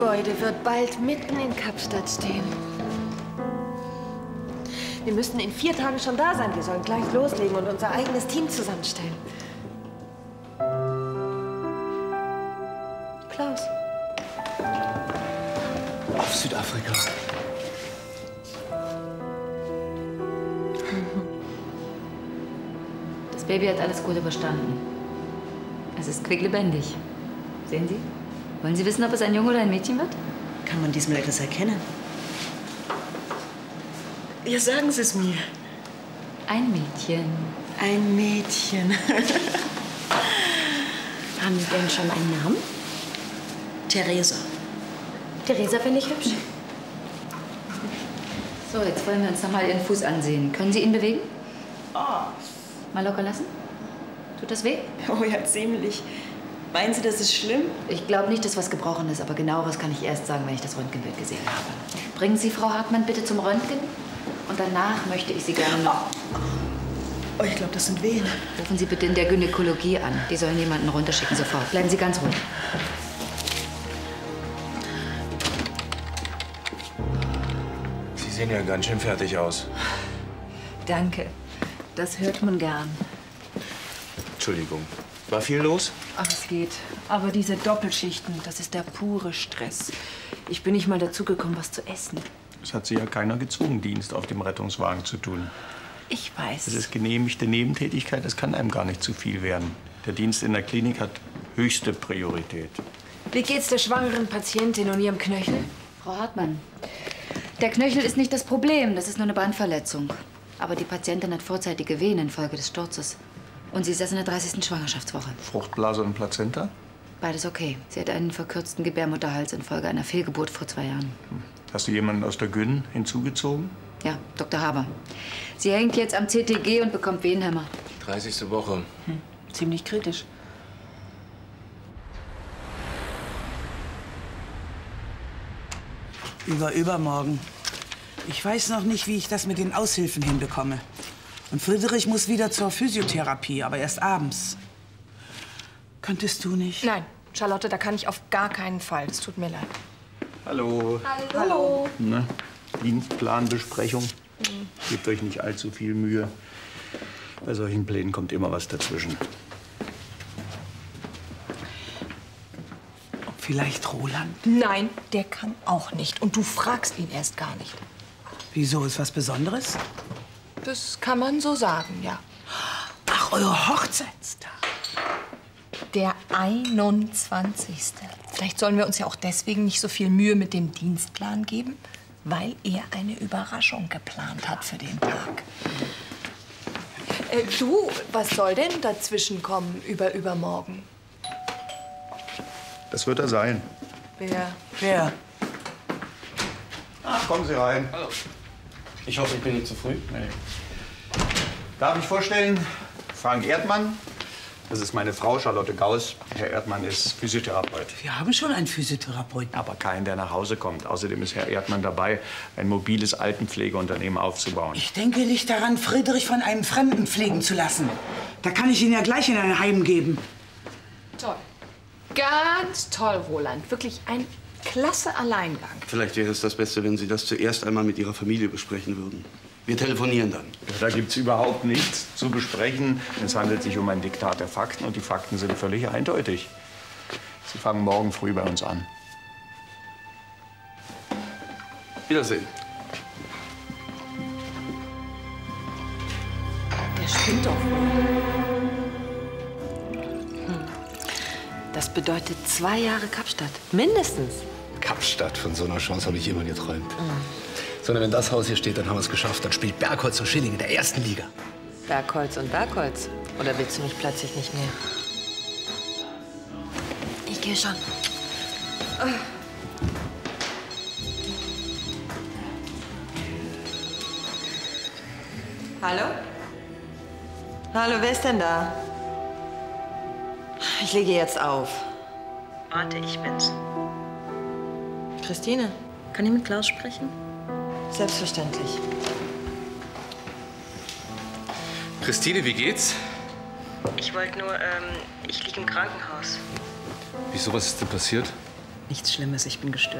Das Gebäude wird bald mitten in Kapstadt stehen. Wir müssten in 4 Tagen schon da sein. Wir sollen gleich loslegen und unser eigenes Team zusammenstellen. Klaus. Auf Südafrika. Das Baby hat alles gut überstanden. Es ist quicklebendig. Sehen Sie? Wollen Sie wissen, ob es ein Junge oder ein Mädchen wird? Kann man diesmal etwas erkennen? Ja, sagen Sie es mir. Ein Mädchen. Ein Mädchen. Haben Sie denn schon einen Namen? Theresa. Theresa finde ich hübsch. So, jetzt wollen wir uns noch mal Ihren Fuß ansehen. Können Sie ihn bewegen? Oh. Mal locker lassen? Tut das weh? Oh ja, ziemlich. Meinen Sie, das ist schlimm? Ich glaube nicht, dass was gebrochen ist, aber genaueres kann ich erst sagen, wenn ich das Röntgenbild gesehen habe. Bringen Sie Frau Hartmann bitte zum Röntgen und danach möchte ich Sie gerne... Oh, ich glaube, das sind Wehen. Rufen Sie bitte in der Gynäkologie an. Die sollen jemanden runterschicken sofort. Bleiben Sie ganz ruhig. Sie sehen ja ganz schön fertig aus. Danke. Das hört man gern. Entschuldigung. War viel los? Ach, es geht. Aber diese Doppelschichten, das ist der pure Stress. Ich bin nicht mal dazugekommen, was zu essen. Es hat Sie ja keiner gezwungen, Dienst auf dem Rettungswagen zu tun. Ich weiß. Das ist genehmigte Nebentätigkeit, das kann einem gar nicht zu viel werden. Der Dienst in der Klinik hat höchste Priorität. Wie geht's der schwangeren Patientin und ihrem Knöchel? Frau Hartmann, der Knöchel ist nicht das Problem, das ist nur eine Bandverletzung. Aber die Patientin hat vorzeitige Wehen infolge des Sturzes. Und sie ist erst in der 30. Schwangerschaftswoche. Fruchtblase und Plazenta? Beides okay. Sie hat einen verkürzten Gebärmutterhals infolge einer Fehlgeburt vor 2 Jahren. Hast du jemanden aus der Gyn hinzugezogen? Ja, Dr. Haber. Sie hängt jetzt am CTG und bekommt Wehenhämmer. 30. Woche. Ziemlich kritisch. Übermorgen. Ich weiß noch nicht, wie ich das mit den Aushilfen hinbekomme. Und Friedrich muss wieder zur Physiotherapie, aber erst abends. Könntest du nicht? Nein, Charlotte, da kann ich auf gar keinen Fall. Es tut mir leid. Hallo. Hallo. Na, Dienstplanbesprechung. Gebt euch nicht allzu viel Mühe. Bei solchen Plänen kommt immer was dazwischen. Vielleicht Roland? Nein, der kann auch nicht. Und du fragst ihn erst gar nicht. Wieso, ist was Besonderes? Das kann man so sagen, ja. Ach, euer Hochzeitstag. Der 21. Vielleicht sollen wir uns ja auch deswegen nicht so viel Mühe mit dem Dienstplan geben, weil er eine Überraschung geplant hat für den Tag. Du, was soll denn dazwischen kommen übermorgen? Das wird er sein. Wer? Ach, kommen Sie rein. Hallo. Ich hoffe, ich bin nicht zu früh. Nee. Darf ich vorstellen, Frank Erdmann. Das ist meine Frau, Charlotte Gauss. Herr Erdmann ist Physiotherapeut. Wir haben schon einen Physiotherapeuten. Aber keinen, der nach Hause kommt. Außerdem ist Herr Erdmann dabei, ein mobiles Altenpflegeunternehmen aufzubauen. Ich denke nicht daran, Friedrich von einem Fremden pflegen zu lassen. Da kann ich ihn ja gleich in ein Heim geben. Toll. Ganz toll, Roland. Wirklich ein klasse Alleingang. Vielleicht wäre es das Beste, wenn Sie das zuerst einmal mit Ihrer Familie besprechen würden. Wir telefonieren dann. Da gibt's überhaupt nichts zu besprechen. Es handelt sich um ein Diktat der Fakten und die Fakten sind völlig eindeutig. Sie fangen morgen früh bei uns an. Wiedersehen. Der spinnt doch wohl. Das bedeutet 2 Jahre Kapstadt. Mindestens. Kapstadt, von so einer Chance habe ich immer geträumt. Sondern wenn das Haus hier steht, dann haben wir es geschafft. Dann spielt Bergholz und Schilling in der 1. Liga. Bergholz und Bergholz. Oder willst du mich plötzlich nicht mehr? Ich gehe schon. Hallo? Hallo, wer ist denn da? Ich lege jetzt auf. Warte, ich bin's. Christine? Kann ich mit Klaus sprechen? Selbstverständlich. Christine, wie geht's? Ich wollte nur, ich liege im Krankenhaus. Wieso, was ist denn passiert? Nichts Schlimmes, ich bin gestört.